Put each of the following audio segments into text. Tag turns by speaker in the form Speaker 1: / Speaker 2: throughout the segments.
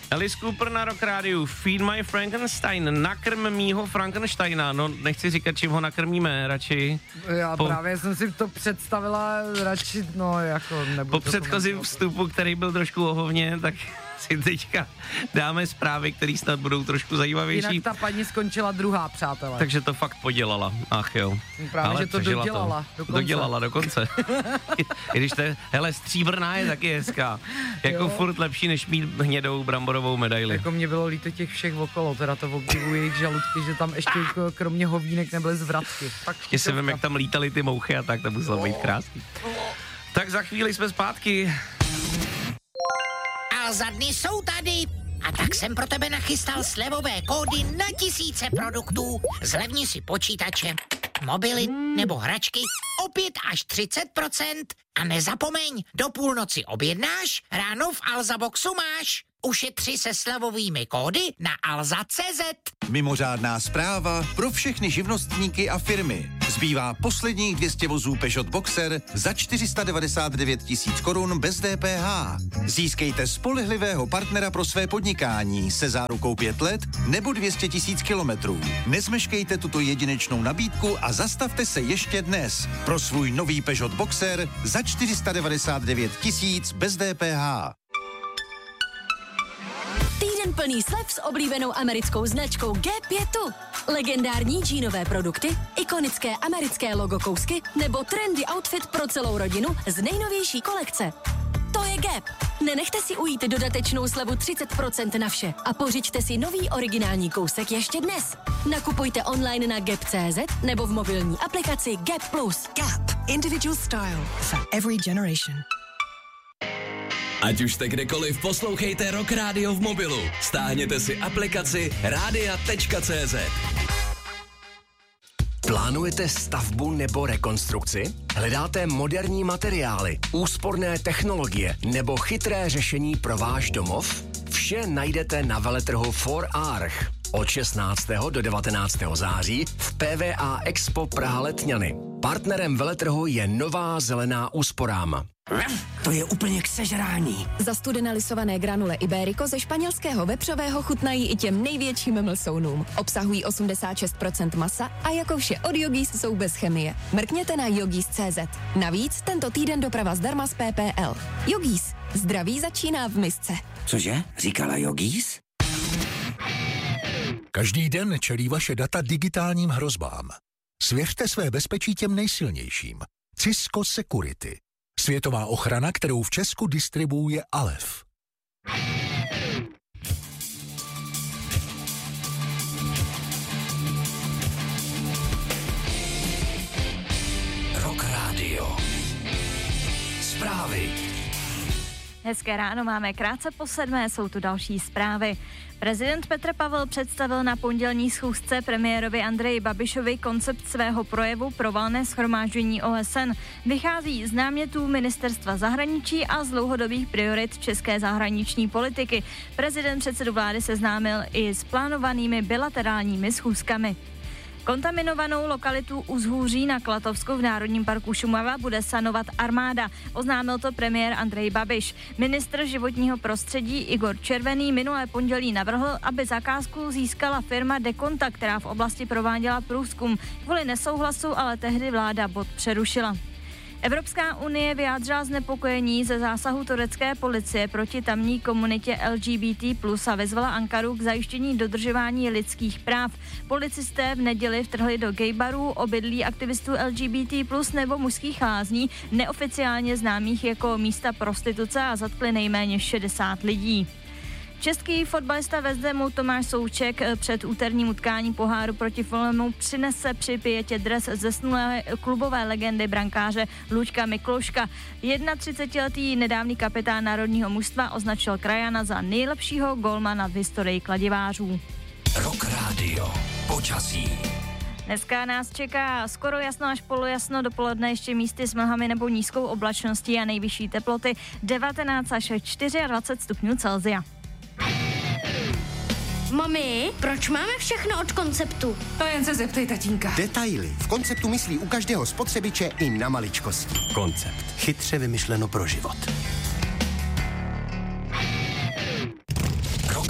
Speaker 1: Alice Cooper na Rock Rádiu, Feed My Frankenstein, nakrm mýho Frankensteina, no nechci říkat, čím ho nakrmíme, radši.
Speaker 2: Já právě jsem si to představila radši, no jako nebudu.
Speaker 1: Po předchozím vstupu, který byl trošku ohovně, tak si teďka dáme zprávy, které snad budou trošku zajímavější.
Speaker 2: Jinak ta paní skončila druhá, přátelé.
Speaker 1: Takže to fakt podělala, ach jo.
Speaker 2: Právě, ale že to dodělala dokonce.
Speaker 1: Dodělala dokonce. I když to je, hele, stříbrná je taky hezká. Jako jo. Furt lepší, než mít hnědou bramborovou medaili.
Speaker 2: Jako mě bylo líto těch všech okolo, teda to obdivuji jejich žaludky, že tam ještě kromě hovínek nebyly zvratky.
Speaker 1: Ještě si vím, jak tam lítaly ty mouchy a tak, to muselo být krásný. Tak za chvíli jsme zpátky.
Speaker 3: Alza dny jsou tady a tak jsem pro tebe nachystal slevové kódy na tisíce produktů. Zlevni si počítače, mobily nebo hračky o 5 až 30% a nezapomeň, do půlnoci objednáš, ráno v Alza Boxu máš. Ušetři se slevovými kódy na alza.cz.
Speaker 4: Mimořádná zpráva pro všechny živnostníky a firmy. Zbývá posledních 200 vozů Peugeot Boxer za 499 000 korun bez DPH. Získejte spolehlivého partnera pro své podnikání se zárukou 5 let nebo 200 000 kilometrů. Nezmeškejte tuto jedinečnou nabídku a zastavte se ještě dnes pro svůj nový Peugeot Boxer za 499 000 bez DPH.
Speaker 5: Týden plný slev s oblíbenou americkou značkou Gap je tu. Legendární džínové produkty, ikonické americké logo kousky nebo trendy outfit pro celou rodinu z nejnovější kolekce. To je Gap. Nenechte si ujít dodatečnou slevu 30% na vše a pořiďte si nový originální kousek ještě dnes. Nakupujte online na gap.cz nebo v mobilní aplikaci Gap+.
Speaker 6: Gap. Individual style for every generation.
Speaker 7: Ať už jste kdekoliv, poslouchejte Rock Radio v mobilu. Stáhněte si aplikaci radia.cz.
Speaker 8: Plánujete stavbu nebo rekonstrukci? Hledáte moderní materiály, úsporné technologie nebo chytré řešení pro váš domov? Vše najdete na veletrhu 4Arch od 16. do 19. září v PVA Expo Praha Letňany. Partnerem veletrhu je Nová zelená úsporáma.
Speaker 9: To je úplně k sežrání.
Speaker 5: Zastudené lisované granule Iberico ze španělského vepřového chutnají i těm největším mlsounům. Obsahují 86% masa a jako vše od Yogis jsou bez chemie. Mrkněte na yogis.cz. Navíc tento týden doprava zdarma z PPL. Yogis. Zdraví začíná v misce.
Speaker 9: Cože? Říkala Yogis?
Speaker 10: Každý den čelí vaše data digitálním hrozbám. Svěřte své bezpečí těm nejsilnějším. Cisco Security. Světová ochrana, kterou v Česku distribuuje Alef.
Speaker 7: Rock Radio. Zprávy.
Speaker 11: Hezké ráno, máme krátce po 7, jsou tu další zprávy. Prezident Petr Pavel představil na pondělní schůzce premiérovi Andreji Babišovi koncept svého projevu pro valné shromáždění OSN. Vychází z námětů ministerstva zahraničí a z dlouhodobých priorit české zahraniční politiky. Prezident předsedu vlády seznámil i s plánovanými bilaterálními schůzkami. Kontaminovanou lokalitu Uzhůří na Klatovsku v Národním parku Šumava bude sanovat armáda. Oznámil to premiér Andrej Babiš. Ministr životního prostředí Igor Červený minulé pondělí navrhl, aby zakázku získala firma Dekonta, která v oblasti prováděla průzkum. Kvůli nesouhlasu ale tehdy vláda bod přerušila. Evropská unie vyjádřila znepokojení ze zásahu turecké policie proti tamní komunitě LGBT+, a vyzvala Ankaru k zajištění dodržování lidských práv. Policisté v neděli vtrhli do gaybarů, obydlí aktivistů LGBT+, nebo mužských lázní, neoficiálně známých jako místa prostituce, a zatkli nejméně 60 lidí. Český fotbalista ve Zdemu Tomáš Souček před úterním utkáním poháru proti Fulhamu přinese při pětě dres zesnulé klubové legendy brankáře Luďka Miklouška. 31letý nedávný kapitán národního mužstva označil krajana za nejlepšího golmana v historii kladivářů.
Speaker 7: Rock Radio. Počasí.
Speaker 11: Dneska nás čeká skoro jasno až polojasno, dopoledne ještě místy s mlhami nebo nízkou oblačností a nejvyšší teploty 19 až 24 stupňů Celsia.
Speaker 12: Mami, proč máme všechno od Konceptu?
Speaker 6: To jen se zeptej tatínka.
Speaker 13: Detaily. V Konceptu myslí u každého spotřebiče i na maličkosti.
Speaker 9: Koncept.
Speaker 13: Chytře vymyšleno pro život.
Speaker 7: Rock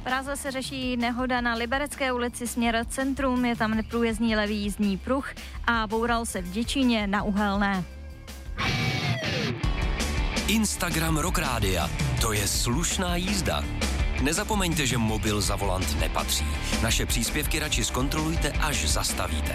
Speaker 11: V Praze se řeší nehoda na Liberecké ulici směr centrum, je tam neprůjezdný levý jízdní pruh a boural se v Děčíně na Uhelné.
Speaker 7: Instagram Rock Rádia. To je slušná jízda. Nezapomeňte, že mobil za volant nepatří. Naše příspěvky radši zkontrolujte, až zastavíte.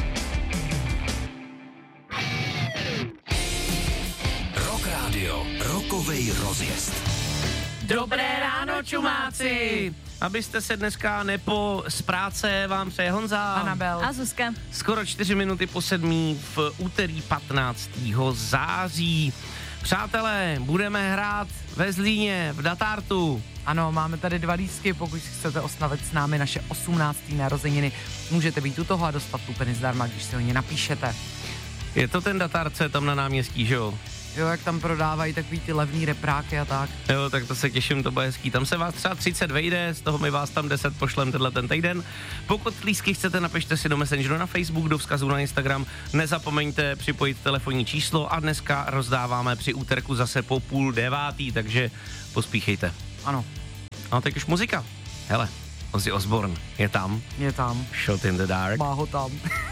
Speaker 7: Rock Rádio. Rokovej rozjezd.
Speaker 1: Dobré ráno, čumáci! Abyste se dneska z práce vám přeje Honza.
Speaker 2: Anabel.
Speaker 11: A Zuzka.
Speaker 1: Skoro 4 minuty po 7 v úterý 15. září. Přátelé, budeme hrát ve Zlíně, v Datartu.
Speaker 2: Ano, máme tady 2 lístky, pokud si chcete oslavit s námi naše 18. narozeniny, můžete být u toho a dostat lupery zdarma, když si o ně napíšete.
Speaker 1: Je to ten Datart, co je tam na náměstí, že jo?
Speaker 2: Jo, jak tam prodávají takový ty levný repráky a tak.
Speaker 1: Jo, tak to se těším, to bude hezký. Tam se vás třeba 30 vejde, z toho my vás tam 10 pošlem ten týden. Pokud lístky chcete, napište si do Messengeru na Facebook, do vzkazu na Instagram. Nezapomeňte připojit telefonní číslo a dneska rozdáváme při úterku zase po 8:30, takže pospíchejte.
Speaker 2: Ano.
Speaker 1: A teď už muzika. Hele, Ozzy Osbourne je tam.
Speaker 2: Je tam.
Speaker 1: Shot in the Dark.
Speaker 2: Má ho tam.